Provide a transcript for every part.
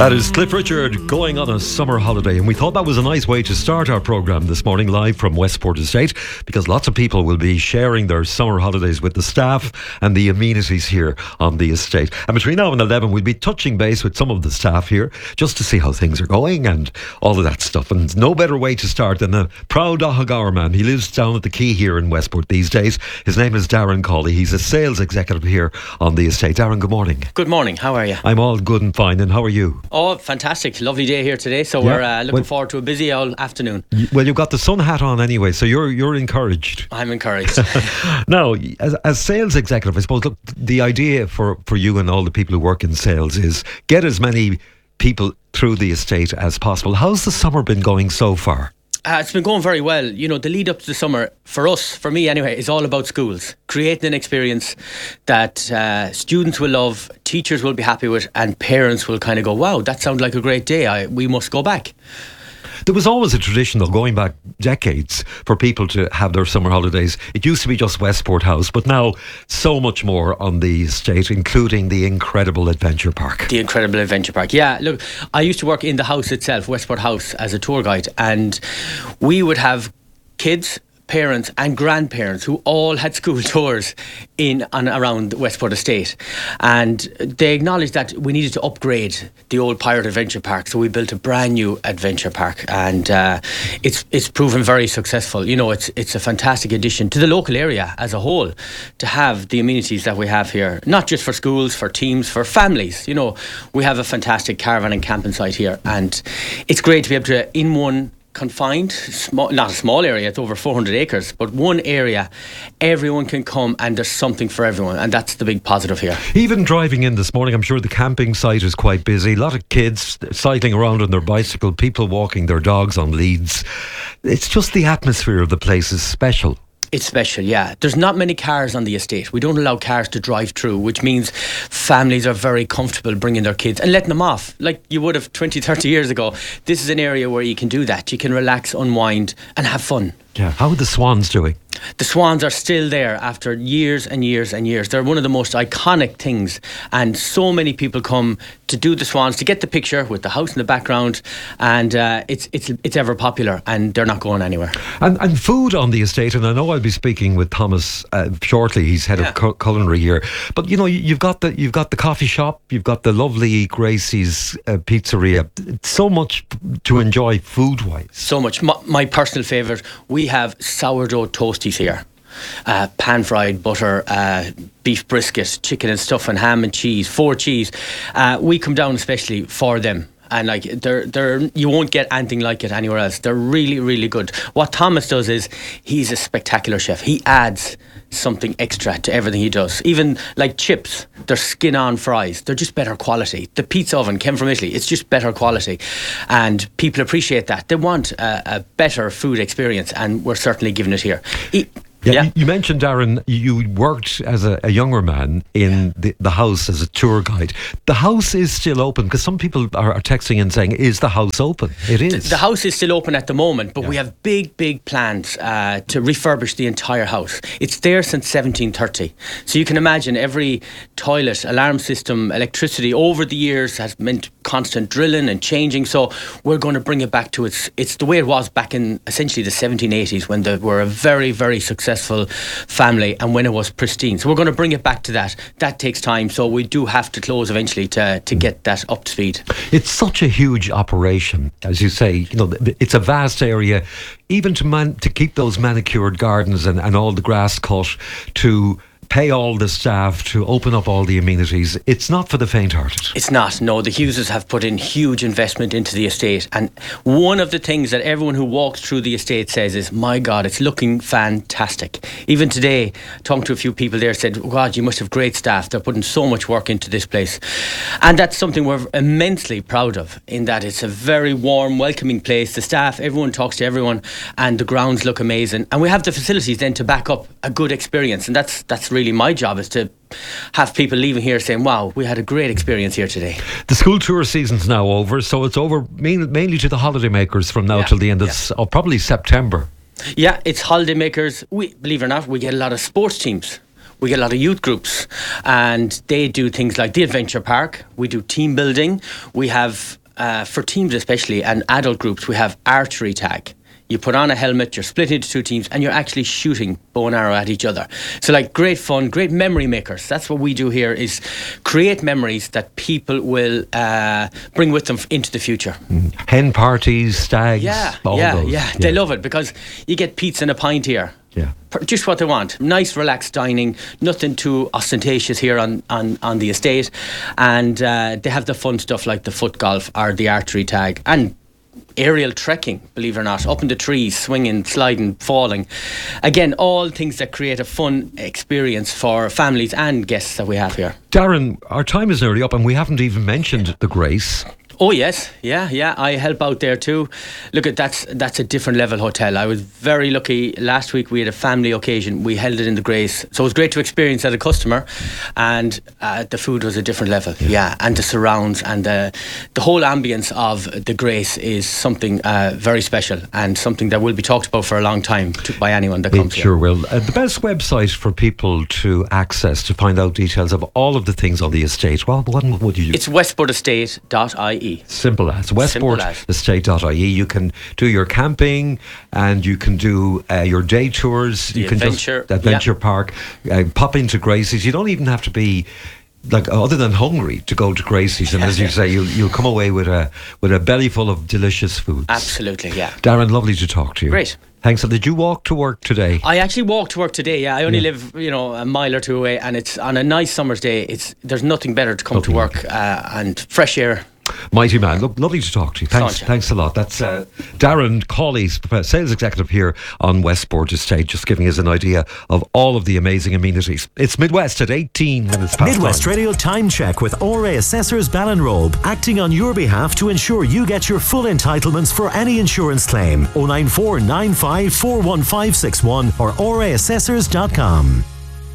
That is Cliff Richard going on a summer holiday, and we thought that was a nice way to start our programme this morning, live from Westport Estate, because lots of people will be sharing their summer holidays with the staff and the amenities here on the estate. And between now and 11 we'll be touching base with some of the staff here just to see how things are going and all of that stuff. And no better way to start than a proud Oghagara man. He lives down at the Quay here in Westport these days. His name is Darren Cawley. He's a sales executive here on the estate. Darren, good morning. Good morning, how are you? I'm all good and fine, and how are you? Oh, fantastic. Lovely day here today. So we're looking forward to a busy all afternoon. Well, you've got the sun hat on anyway, so you're encouraged. I'm encouraged. Now, as sales executive, I suppose, look, the idea for you and all the people who work in sales is get as many people through the estate as possible. How's the summer been going so far? It's been going very well. You know, the lead up to the summer, for us, for me anyway, is all about schools. Creating an experience that students will love, teachers will be happy with, and parents will kind of go, wow, that sounds like a great day. We must go back. There was always a tradition, though, going back decades, for people to have their summer holidays. It used to be just Westport House, but now so much more on the estate, including the incredible Adventure Park. The incredible Adventure Park. Yeah, look, I used to work in the house itself, Westport House, as a tour guide, and we would have kids, parents and grandparents who all had school tours in and around Westport Estate, and they acknowledged that we needed to upgrade the old Pirate Adventure Park, so we built a brand new Adventure Park, and it's proven very successful. You know, it's a fantastic addition to the local area as a whole to have the amenities that we have here, not just for schools, for teams, for families. You know, we have a fantastic caravan and camping site here, and it's great to be able to, in one confined, not a small area, it's over 400 acres, but one area, everyone can come and there's something for everyone, and that's the big positive here. Even driving in this morning, I'm sure the camping site is quite busy. A lot of kids cycling around on their bicycle, people walking their dogs on leads. It's just the atmosphere of the place is special. It's special, yeah. There's not many cars on the estate. We don't allow cars to drive through, which means families are very comfortable bringing their kids and letting them off like you would have 20, 30 years ago. This is an area where you can do that. You can relax, unwind and have fun. Yeah. How are the swans doing? The swans are still there after years and years and years. They're one of the most iconic things, and so many people come to do the swans, to get the picture with the house in the background, and it's ever popular, and they're not going anywhere. And food on the estate, and I know I'll be speaking with Thomas shortly. He's head of culinary here. But you know, you've got the coffee shop, you've got the lovely Gracie's pizzeria. So much to enjoy food wise. So much. My personal favourite, we have sourdough toasties here. Pan fried butter, beef brisket, chicken and stuff, and ham and cheese, 4 cheese. We come down especially for them. And like they're you won't get anything like it anywhere else. They're really, really good. What Thomas does is he's a spectacular chef. He adds something extra to everything he does. Even like chips, they're skin on fries. They're just better quality. The pizza oven came from Italy. It's just better quality, and people appreciate that. They want a better food experience, and we're certainly giving it here. Yeah. You mentioned, Darren, you worked as a younger man in the house as a tour guide. The house is still open, because some people are texting and saying, is the house open? It is. The house is still open at the moment, but we have big plans to refurbish the entire house. It's there since 1730. So you can imagine every toilet, alarm system, electricity over the years has meant constant drilling and changing. So we're going to bring it back to it's the way it was back in essentially the 1780s, when they were a very, very successful family and when it was pristine. So we're going to bring it back to that. That takes time, so we do have to close eventually to get that up to speed. It's such a huge operation, as you say. You know, it's a vast area, even to keep those manicured gardens and all the grass cut, to pay all the staff, to open up all the amenities. It's not for the faint-hearted. It's not, no. The Hugheses have put in huge investment into the estate, and one of the things that everyone who walks through the estate says is, my God, it's looking fantastic. Even today, talking to a few people there, said, God, you must have great staff. They're putting so much work into this place. And that's something we're immensely proud of, in that it's a very warm, welcoming place. The staff, everyone talks to everyone, and the grounds look amazing. And we have the facilities then to back up a good experience, and that's really my job, is to have people leaving here saying, wow, we had a great experience here today. The school tour season's now over, so it's over mainly to the holidaymakers from now till the end of probably September. Yeah, it's holidaymakers. Believe it or not, we get a lot of sports teams. we get a lot of youth groups, and they do things like the Adventure Park. We do team building. We have, for teams especially, and adult groups, we have archery tag. You put on a helmet, you're split into 2 teams, and you're actually shooting bow and arrow at each other. So like, great fun, great memory makers. That's what we do here, is create memories that people will bring with them into the future. Hen parties, stags, all those. They love it because you get pizza and a pint here. Yeah. Just what they want. Nice, relaxed dining. Nothing too ostentatious here on the estate. And they have the fun stuff like the foot golf or the archery tag. And aerial trekking, believe it or not, up in the trees, swinging, sliding, falling. Again, all things that create a fun experience for families and guests that we have here. Darren, our time is nearly up and we haven't even mentioned the Grace. Oh yes, yeah. I help out there too. Look, that's a different level hotel. I was very lucky. Last week we had a family occasion. We held it in the Grace, so it was great to experience as a customer. And the food was a different level. Yeah, and the surrounds and the whole ambience of the Grace is something very special and something that will be talked about for a long time by anyone that comes here. It sure will. The best website for people to access to find out details of all of the things on the estate. Well, what would you use? It's westportestate.ie. Simple as westportestate.ie. You can do your camping and you can do your day tours. You can Adventure Park. Pop into Gracie's. You don't even have to be other than hungry to go to Gracie's, and as you say, you'll come away with a belly full of delicious foods. Absolutely, yeah. Darren, lovely to talk to you. Great. Thanks. So did you walk to work today? I actually walked to work today. Yeah, I only live, a mile or two away, and it's on a nice summer's day. There's nothing better to come to work and fresh air. Mighty man. Look, lovely to talk to you. Thanks a lot. That's Darren Cawley, sales executive here on Westport Estate, just giving us an idea of all of the amazing amenities. It's Midwest at 18 minutes past Midwest 9. Radio Time Check with ORA Assessors Ballinrobe, acting on your behalf to ensure you get your full entitlements for any insurance claim. 094 95 41561 or oraassessors.com.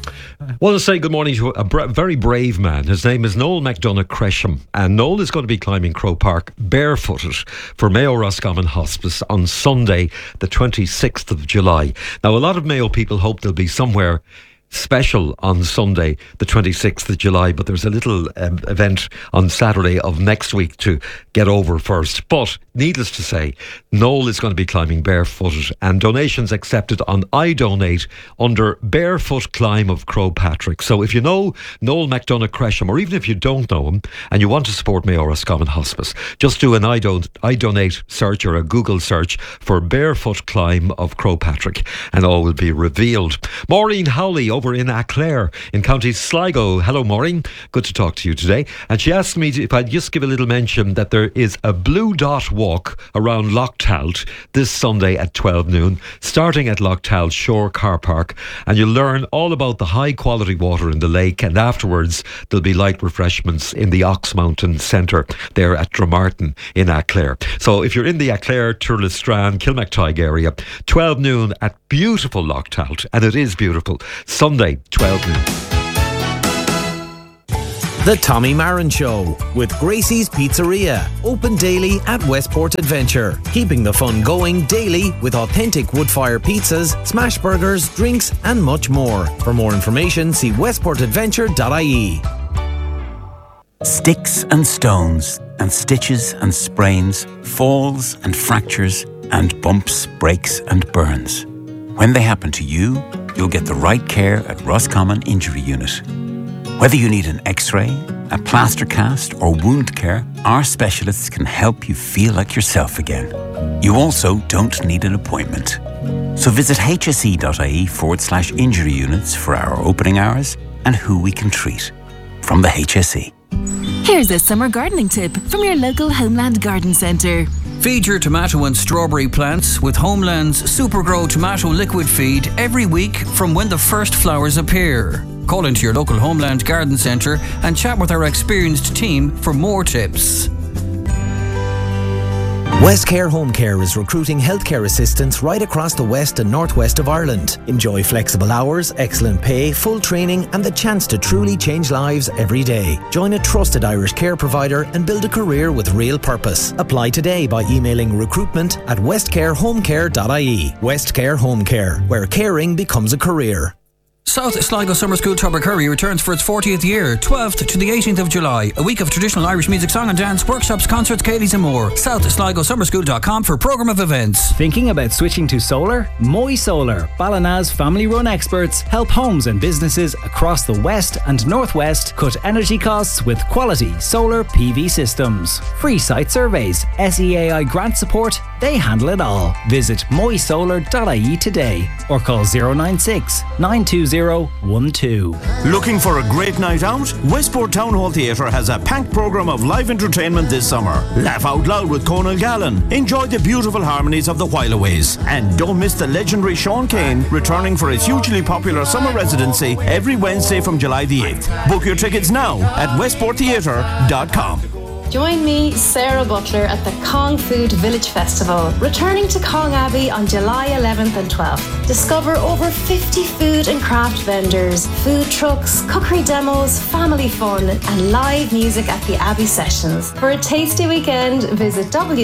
I want to say good morning to a very brave man. His name is Noel McDonough Cresham, and Noel is going to be climbing Croke Park barefooted for Mayo Roscommon Hospice on Sunday the 26th of July. Now, a lot of Mayo people hope they'll be somewhere special on Sunday the 26th of July, but there's a little event on Saturday of next week to get over first. But needless to say, Noel is going to be climbing barefooted, and donations accepted on iDonate under Barefoot Climb of Croagh Patrick. So if you know Noel McDonough Cresham, or even if you don't know him and you want to support Mayo Roscommon Hospice, just do an iDonate search or a Google search for Barefoot Climb of Croagh Patrick, and all will be revealed. Maureen Howley over in Aclair in County Sligo. Hello, Maureen. Good to talk to you today. And she asked me if I'd just give a little mention that there is a Blue Dot walk around Loch Talt this Sunday at 12 noon, starting at Loch Talt Shore Car Park. And you'll learn all about the high quality water in the lake. And afterwards, there'll be light refreshments in the Ox Mountain Centre there at Dromartin in Aclair. So if you're in the Aclair, Turlestrane, Kilmactygue area, 12 noon at beautiful Loch Talt. And it is beautiful. Sunday, 12 noon. The Tommy Marin Show with Gracie's Pizzeria. Open daily at Westport Adventure. Keeping the fun going daily with authentic wood-fire pizzas, smash burgers, drinks and much more. For more information, see westportadventure.ie. Sticks and stones and stitches and sprains, falls and fractures and bumps, breaks and burns. When they happen to you, you'll get the right care at Roscommon Injury Unit. Whether you need an X-ray, a plaster cast or wound care, our specialists can help you feel like yourself again. You also don't need an appointment. So visit hse.ie/injury units for our opening hours and who we can treat. From the HSE. Here's a summer gardening tip from your local Homeland Garden Centre. Feed your tomato and strawberry plants with Homeland's Supergrow Tomato Liquid Feed every week from when the first flowers appear. Call into your local Homeland Garden Centre and chat with our experienced team for more tips. Westcare Home Care is recruiting healthcare assistants right across the west and northwest of Ireland. Enjoy flexible hours, excellent pay, full training and the chance to truly change lives every day. Join a trusted Irish care provider and build a career with real purpose. Apply today by emailing recruitment@westcarehomecare.ie. Westcare Home Care, where caring becomes a career. South Sligo Summer School Tubbercurry returns for its 40th year, 12th to the 18th of July. A week of traditional Irish music, song and dance, workshops, concerts, Cadies and more. SouthSligoSummerSchool.com for programme of events. Thinking about switching to solar? Moy Solar, Ballina's family-run experts, help homes and businesses across the west and northwest cut energy costs with quality solar PV systems. Free site surveys, SEAI grant support, they handle it all. Visit moysolar.ie today or call 096 920 12. Looking for a great night out? Westport Town Hall Theatre has a packed programme of live entertainment this summer. Laugh out loud with Conal Gallen. Enjoy the beautiful harmonies of the Whileaways. And don't miss the legendary Sean Kane returning for his hugely popular summer residency every Wednesday from July the 8th. Book your tickets now at westporttheatre.com. Join me, Sarah Butler, at the Cong Food Village Festival, returning to Cong Abbey on July 11th and 12th. Discover over 50 food and craft vendors, food trucks, cookery demos, family fun, and live music at the Abbey Sessions. For a tasty weekend, visit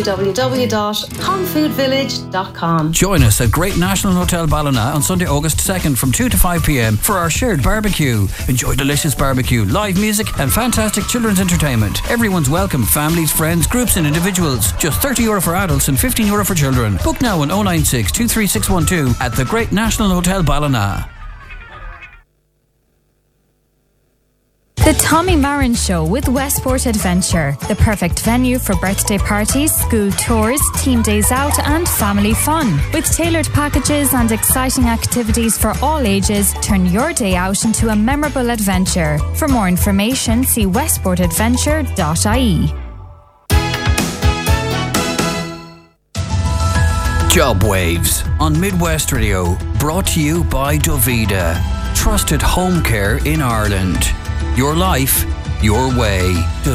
www.congfoodvillage.com. Join us at Great National Hotel Ballina on Sunday, August 2nd from 2 to 5 p.m. for our shared barbecue. Enjoy delicious barbecue, live music, and fantastic children's entertainment. Everyone's welcome. Families, friends, groups and individuals. Just €30 for adults and €15 for children. Book now on 096 23612 at the Great National Hotel Ballina. The Tommy Marin Show with Westport Adventure. The perfect venue for birthday parties, school tours, team days out and family fun. With tailored packages and exciting activities for all ages, turn your day out into a memorable adventure. For more information, see westportadventure.ie. Job Waves on Midwest Radio. Brought to you by Dovida. Trusted home care in Ireland. Your life, your way.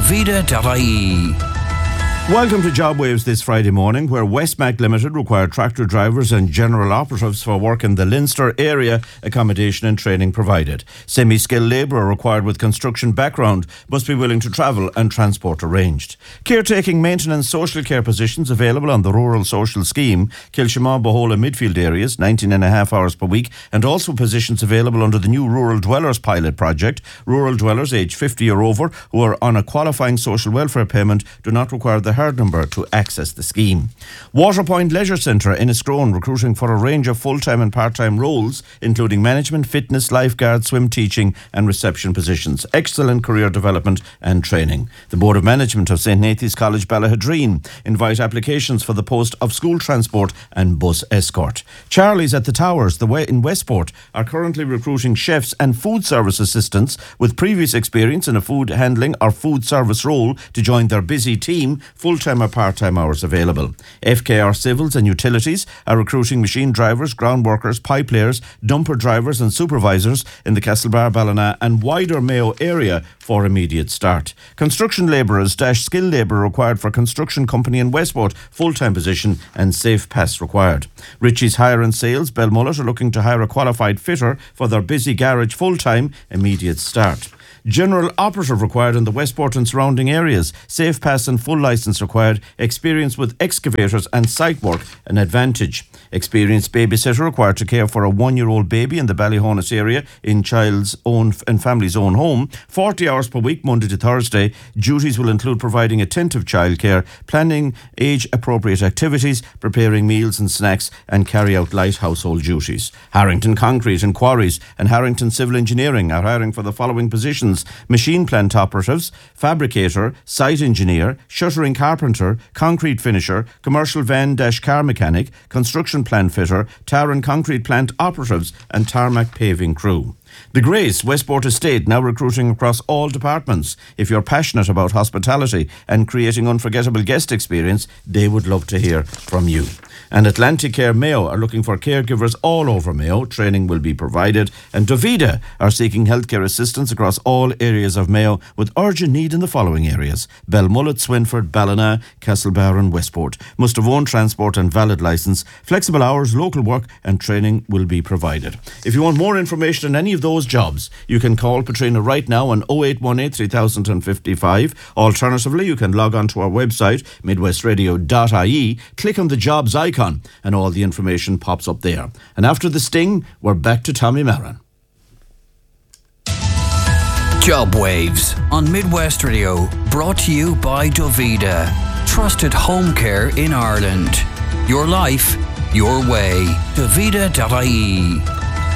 Dovida.ie. Welcome to Job Waves this Friday morning, where Westmac Limited require tractor drivers and general operatives for work in the Leinster area, accommodation and training provided. Semi-skilled labourer required with construction background must be willing to travel and transport arranged. Caretaking, maintenance, social care positions available on the Rural Social Scheme, Kilshima, Bohola, Midfield areas, 19.5 hours per week, and also positions available under the new Rural Dwellers pilot project. Rural dwellers aged 50 or over who are on a qualifying social welfare payment do not require the hard number to access the scheme. Waterpoint Leisure Centre in Escrone recruiting for a range of full-time and part-time roles, including management, fitness, lifeguard, swim teaching and reception positions. Excellent career development and training. The Board of Management of St. Nathan's College Ballahadreen invite applications for the post of school transport and bus escort. Charlie's at the Towers in Westport are currently recruiting chefs and food service assistants with previous experience in a food handling or food service role to join their busy team. Full-time or part-time hours available. FKR Civils and Utilities are recruiting machine drivers, ground workers, pipe layers, dumper drivers and supervisors in the Castlebar, Ballina and wider Mayo area for immediate start. Construction labourers - skilled labour required for construction company in Westport, full-time position and safe pass required. Richie's Hire and Sales, Belmullet are looking to hire a qualified fitter for their busy garage full-time, immediate start. General operative required in the Westport and surrounding areas. Safe pass and full licence required. Experience with excavators and site work an advantage. Experienced babysitter required to care for a 1-year-old baby in the Ballyhonus area in child's own and family's own home. 40 hours per week, Monday to Thursday. Duties will include providing attentive childcare, planning age-appropriate activities, preparing meals and snacks, and carry out light household duties. Harrington Concrete and Quarries and Harrington Civil Engineering are hiring for the following positions: machine plant operatives, fabricator, site engineer, shuttering carpenter, concrete finisher, commercial van-car mechanic, construction plant fitter, tar and concrete plant operatives and tarmac paving crew. The Grace Westport Estate now recruiting across all departments. If you're passionate about hospitality and creating unforgettable guest experience, they would love to hear from you. And Atlantic Care Mayo are looking for caregivers all over Mayo. Training will be provided. And Dovida are seeking healthcare assistance across all areas of Mayo with urgent need in the following areas: Belmullet, Swinford, Ballina, Castlebar and Westport. Must have own transport and valid licence. Flexible hours, local work and training will be provided. If you want more information on any of those jobs, you can call Patrina right now on 0818 3055. Alternatively, you can log on to our website, midwestradio.ie, click on the jobs icon and all the information pops up there. And after the sting, we're back to Tommy Marin. Job Waves on Midwest Radio, brought to you by Dovida. Trusted home care in Ireland. Your life, your way. Dovida.ie.